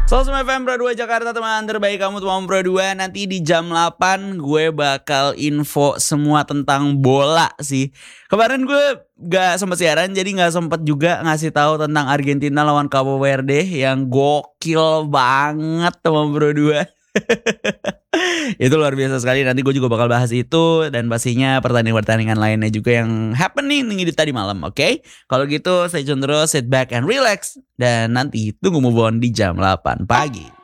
Selamat FM Pro 2 Jakarta, teman terbaik kamu teman Pro 2. Nanti di jam 8 gue bakal info semua tentang bola sih. Kemarin gue gak sempat siaran, jadi gak sempat juga ngasih tahu tentang Argentina lawan Cabo Verde yang gokil banget teman Pro 2. Itu luar biasa sekali. Nanti gue juga bakal bahas itu dan pastinya pertandingan-pertandingan lainnya juga yang happening di tadi malam. Oke? Kalau gitu stay tune terus, sit back and relax, dan nanti tunggu move on di jam 8 pagi.